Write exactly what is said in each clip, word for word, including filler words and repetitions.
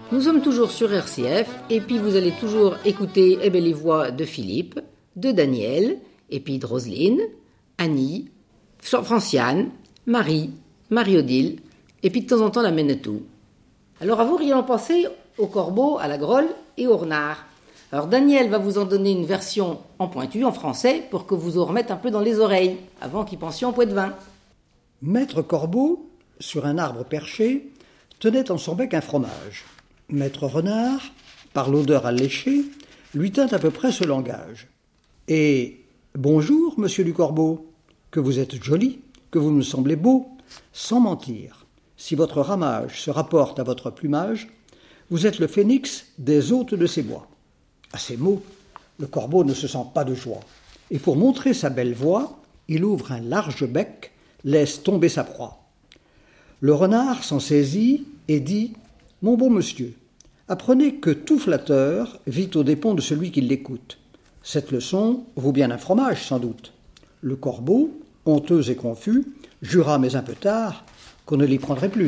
Nous sommes toujours sur R C F et puis vous allez toujours écouter eh bien, les voix de Philippe, de Daniel, et puis de Roselyne, Annie, Franciane, Marie, Marie-Odile, et puis de temps en temps la Menetou. Alors à vous, rien en penser au corbeau, à la grolle et au renard. Alors Daniel va vous en donner une version en pointu, en français, pour que vous en remettez un peu dans les oreilles, avant qu'il pensiez en Poitevin. Maître Corbeau, sur un arbre perché, tenait en son bec un fromage. Maître Renard, par l'odeur alléchée, lui tint à peu près ce langage. « Et bonjour, monsieur du Corbeau, que vous êtes joli, que vous me semblez beau, sans mentir. Si votre ramage se rapporte à votre plumage, vous êtes le phénix des hôtes de ces bois. » À ces mots, le corbeau ne se sent pas de joie. Et pour montrer sa belle voix, il ouvre un large bec, laisse tomber sa proie. Le renard s'en saisit et dit « Mon bon monsieur, apprenez que tout flatteur vit aux dépens de celui qui l'écoute. Cette leçon vaut bien un fromage, sans doute. » Le corbeau, honteux et confus, jura, mais un peu tard, qu'on ne l'y prendrait plus.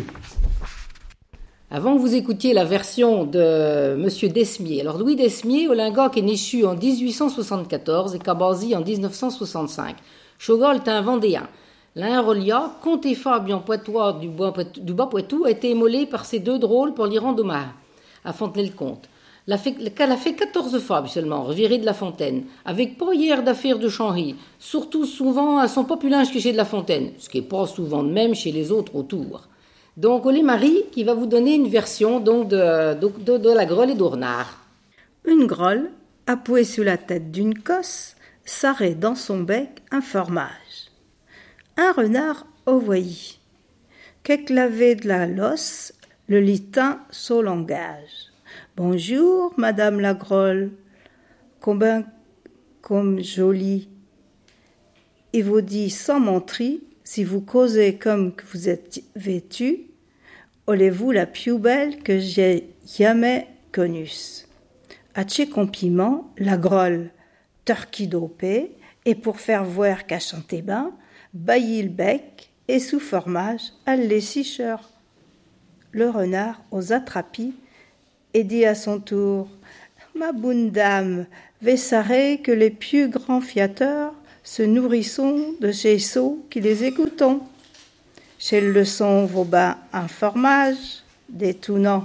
Avant que vous écoutiez la version de Monsieur Desmier. Alors Louis Desmier, Olingoc est néchu en dix-huit cent soixante-quatorze et Cabazy en dix-neuf cent soixante-cinq. Chogol est un Vendéen. L'un Rolia, comte et Fabien Poitois du Bas-Poitou, a été émolé par ces deux drôles pour l'y rendre hommage à Fontenay-le-Comte. Elle a fait quatorze fables seulement, revirée de La Fontaine, avec pas hier d'affaires de channerie, surtout souvent à son populinge que chez de La Fontaine, ce qui n'est pas souvent de même chez les autres autour. Donc, Olé Marie qui va vous donner une version donc, de, de, de, de la grolle et d'Ornard. Une grolle, appuyée sous la tête d'une cosse, sarrait dans son bec un formage. Un renard au voyis, qu'éclavé de la losse, le litin son langage. Bonjour, madame la grolle, combien comme jolie. Il vous dit sans menterie, si vous causez comme que vous êtes vêtu, olez-vous la plus belle que j'ai jamais connue. À ces compliments, la grolle, turki dopée, et pour faire voir qu'à chanter ben, baillit le bec, et sous formage, elle les sicheur. Le renard aux attrapis, et dit à son tour, ma bonne dame, vessarez que les plus grands fiateurs se nourrissons de ces sots qui les écoutons. Chez le son vos bains un formage, détournant.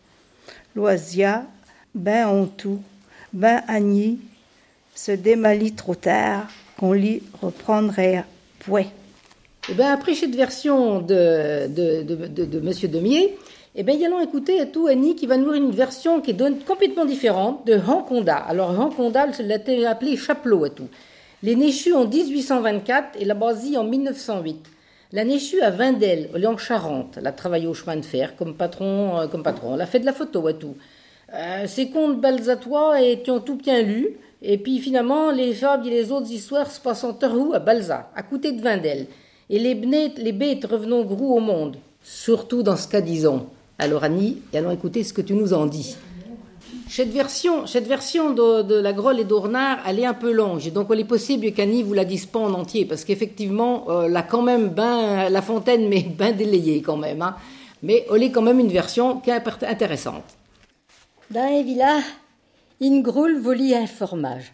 Loisia, ben en tout, ben Agny, se démalit trop tard, qu'on l'y reprendrait pouet. Et bien après cette version de, de, de, de, de Monsieur Demier, eh bien, allons écouter tout Annie qui va nous donner une version qui est complètement différente de Hanconda. Alors, Hanconda, l'a été appelé Chapelot et tout. Les Néchus en dix-huit cent vingt-quatre et la Basie en mille neuf cent huit. La Néchue à Vindel, en Charente, elle a travaillé au chemin de fer comme patron, euh, comme patron. Elle a fait de la photo et tout. Euh, ses contes balsatois étaient tout bien lus. Et puis finalement, les fables et les autres histoires se passent en Terrou à Balza, à côté de Vindel. Et les, bnêtes, les bêtes revenons gros au monde, surtout dans ce cas, disons. Alors Annie, allons écouter ce que tu nous en dis. Cette version, cette version de, de la grolle et d'Ornard, elle est un peu longue. Donc il est possible qu'Annie vous la dise pas en entier, parce qu'effectivement, euh, elle a quand même ben La Fontaine, mais ben délayée quand même. Hein. Mais elle est quand même une version qui est intéressante. Dans un village, une groule volit un formage.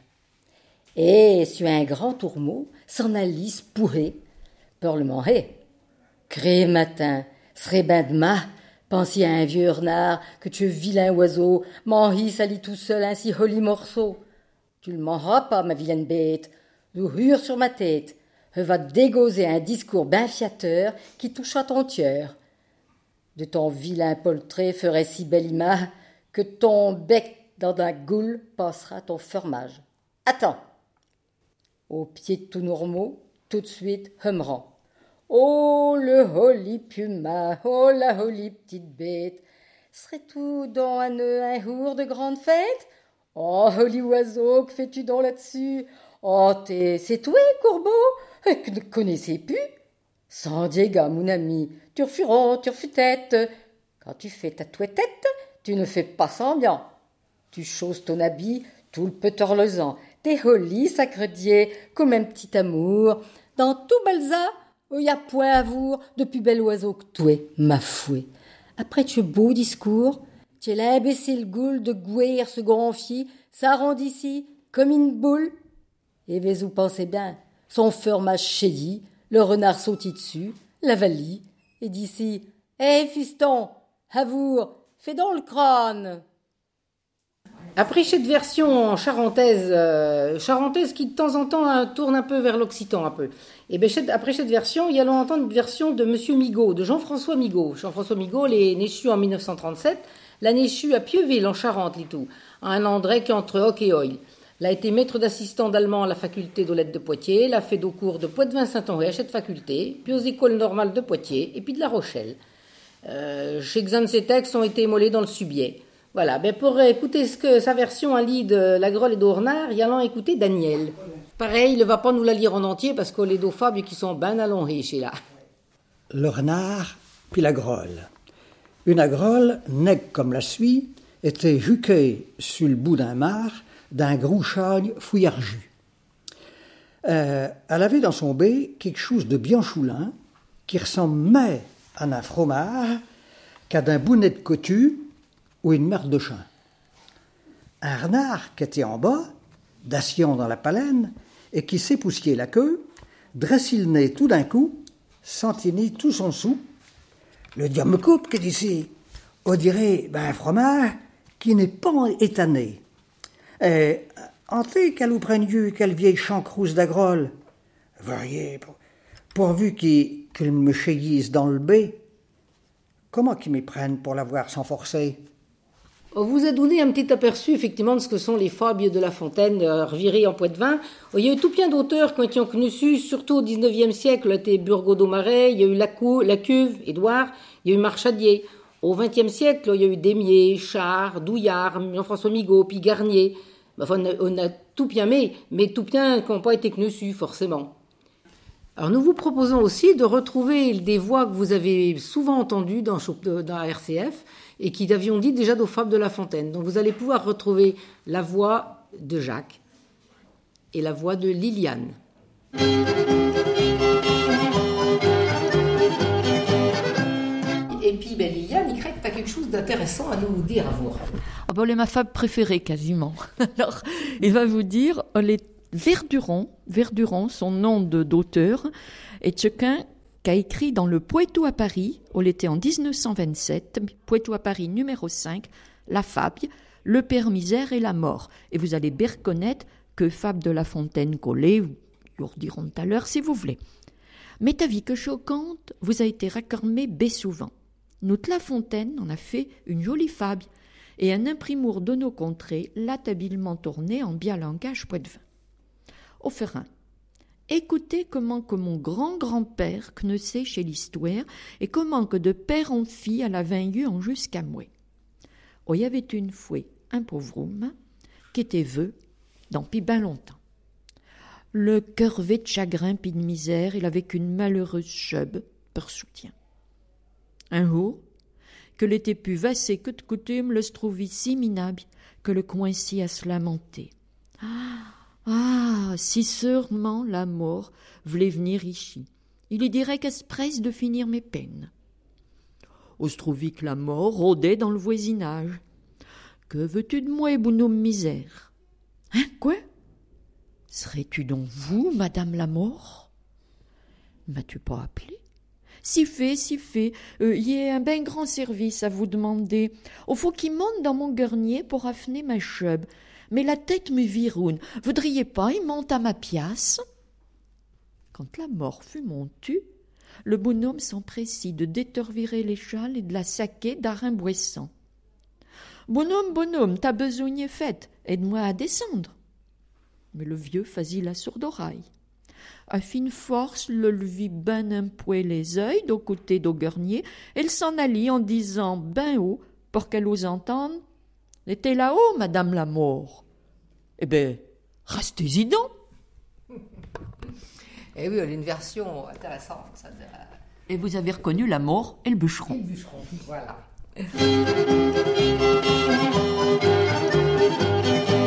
Et sur un grand tourmeau, s'en alisse pourré, pour le manger. Cré matin, serait ben demain, pensez à un vieux renard, que tu es vilain oiseau, m'en sali tout seul un si joli morceau. Tu le mangeras pas, ma vilaine bête, nous hurle sur ma tête, je va te dégoser un discours ben fiateur qui touchera ton cœur. De ton vilain poltré ferait si belle image, que ton bec dans un goule passera ton formage. Attends. Au pied de tout normaux, tout de suite, hummerant. Oh, le holy puma, oh, la holy petite bête, serait tout dans un nœud un jour de grande fête? Oh, holy oiseau, que fais-tu donc là-dessus? Oh, t'es, c'est toi, Courbeau, et que ne connaissez plus? Sans Diego, mon ami, tu refuras, tu refus-tête. Quand tu fais ta touetette, tu ne fais pas semblant. Tu chausses ton habit, tout le peu torlesant, t'es holy, sacredier, comme un petit amour. Dans tout Balza, il y a point à vous de plus bel oiseau que toi, ma fouée. Après tu beau discours, Tu l'as imbécile goule de gouer ce gonfier, ça rend ici comme une boule. Et vous pensez bien, son fromage chéli, le renard sautit dessus, la valie, et d'ici, hé hey, fiston, avour, fais donc le crâne. Après cette version charentaise, euh, charentaise qui de temps en temps hein, tourne un peu vers l'occitan un peu. Et ben après cette version, il y a longtemps une version de Monsieur Migaud, de Jean-François Migaud. Jean-François Migaud, il est néchu en mille neuf cent trente-sept, l'a néchu à Pieuville en Charente, et tout, à un endroit qui est entre Hoc et Oil. Il a été maître d'assistant d'allemand à la faculté d'Olette de Poitiers, il a fait des cours de Poitevin-Saint-Henri à cette faculté, puis aux écoles normales de Poitiers et puis de La Rochelle. Euh, chez Xan, ses textes ont été émolés dans le Subier. Voilà, ben pour écouter ce que sa version à lit de La Grolle et d'Ornard, y allant écouter Daniel. Pareil, il ne va pas nous la lire en entier parce qu'on les deux fables qui sont ben allongés chez là. Le renard, puis la grolle. Une grolle, nègre comme la suie, était juquée sur le bout d'un mare d'un gros chagne fouillardu. Euh, elle avait dans son bec quelque chose de bien choulin qui ressemble mais à un fromage qu'à d'un bonnet de cotu ou une merde de chien. Un renard qui était en bas, d'acion dans la palène, et qui s'époussiait la queue, dressait le nez tout d'un coup, sentinait tout son sou. Le diable me coupe, que d'ici. On dirait ben, un fromage qui n'est pas étané. Et, hanté qu'elle ou prenne Dieu, quelle vieille chancrousse d'agrolle. Voyez, pour, pourvu qu'il, qu'il me cheillisse dans le bec, comment qu'ils m'y prennent pour l'avoir sans forcer? On vous a donné un petit aperçu, effectivement, de ce que sont les fables de La Fontaine, euh, revirées en Poitevin. Il y a eu tout plein d'auteurs qui ont connu, surtout au dix-neuvième siècle, il y a eu Burgot d'Aumarais, il y a eu Lacou, Lacuve, Édouard, il y a eu Marchadier. Au vingtième siècle, il y a eu Démier, Char, Douillard, Jean-François Migaud, puis Garnier. Enfin, on a, on a tout bien mais, mais tout bien qui n'ont pas été connu, forcément. Alors nous vous proposons aussi de retrouver des voix que vous avez souvent entendues dans, dans R C F et qui avions dit déjà aux fables de La Fontaine. Donc vous allez pouvoir retrouver la voix de Jacques et la voix de Liliane. Et puis ben, Liliane, il crée que tu as quelque chose d'intéressant à nous dire à vous. Ah ben, elle est ma fable préférée quasiment. Alors, il va vous dire, elle est Verduron, Verduron, son nom de, d'auteur, est quelqu'un qui a écrit dans le Poitou à Paris, où il était en dix-neuf cent vingt-sept, Poitou à Paris numéro cinq, la fable, le père misère et la mort. Et vous allez bien reconnaître que fable de La Fontaine collée, vous le dirons tout à l'heure si vous voulez. Mais ta vie que choquante vous a été raccordée bé souvent. Nous, La Fontaine, en a fait une jolie fable, et un imprimour de nos contrées l'a habilement tourné en bien langage poitevin. Au ferin. Écoutez comment que mon grand-grand-père connaissait chez l'histoire et comment que de père en fille elle a vaincu en jusqu'à moi. Oh, il y avait une fois un pauvre homme qui était vœu depuis ben longtemps. Le cœurvé de chagrin pis de misère, il avait qu'une malheureuse chebe pour soutien. Un jour, que l'été plus vassé que de coutume, le se trouvait si minable que le coinci à se lamenter. Ah! Ah, si sûrement la mort voulait venir ici, il y dirait qu'elle se presse de finir mes peines. On se trouvait que la mort rôdait dans le voisinage. Que veux-tu de moi, bonhomme misère? Hein, quoi? Serais-tu donc vous, madame la mort? M'as-tu pas appelé? Si fait, si fait, euh, y a un ben grand service à vous demander. Il faut qu'il monte dans mon grenier pour affiner ma chebe. Mais la tête me viroune. Voudriez pas y monte à ma pièce? Quand la mort fut montue, le bonhomme s'empressit de détervirer les châles et de la saquer d'arin boissant. Bonhomme, bonhomme, ta besogne est faite, aide-moi à descendre. Mais le vieux faisait la sourde oreille. À fine force, le levit ben un poil les yeux d'au côté d'Augernier, et il s'en allit en disant ben haut, pour qu'elle ose entendre. Était là-haut, madame la mort. Eh ben, restez-y donc. Eh oui, elle a une version intéressante. Ça de... Et vous avez reconnu la mort et le bûcheron. Et le bûcheron, voilà.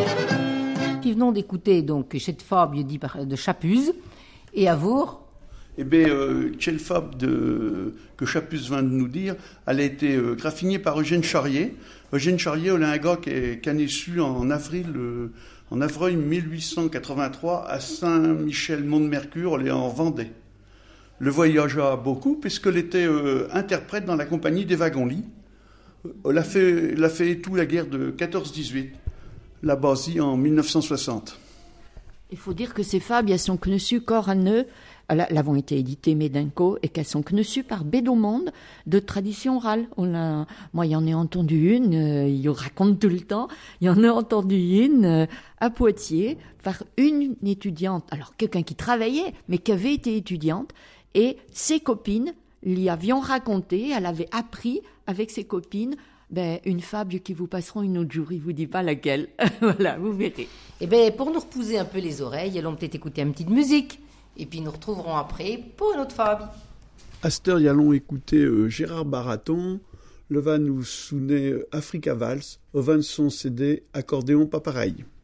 Nous venons d'écouter donc cette fable de Chapuz et à vous. Eh bien, euh, quelle fable de, que Chapus vient de nous dire, elle a été euh, graffinée par Eugène Charrier. Eugène Charrier, elle a un gars qui est, qui est né su en avril, euh, en avril mille huit cent quatre-vingt-trois à Saint-Michel-Mont-de-Mercure, elle est en Vendée. Le voyagea beaucoup puisqu'elle était euh, interprète dans la compagnie des wagons-lits. Elle a fait, elle a fait tout la guerre de quatorze dix-huit, la Basie en mille neuf cent soixante. Il faut dire que ces fables, elles sont connues corps à nœud. Elles avons été éditées Médinco et qu'elles sont connues par Bédomonde de tradition orale. On a, moi, il y en ai entendu une, euh, il raconte tout le temps, il y en a entendu une euh, à Poitiers par une étudiante, alors quelqu'un qui travaillait, mais qui avait été étudiante, et ses copines lui avions raconté, elle avait appris avec ses copines ben, une fable qui vous passeront une autre jour, il vous dit pas laquelle. Voilà, vous verrez. Eh bien, pour nous reposer un peu les oreilles, allons peut-être écouter une petite musique. Et puis nous retrouverons après pour une autre fable. À cette heure, y allons écouter euh, Gérard Baraton, le va nous sonner euh, Africa Vals, au van son C D Accordéon pas pareil.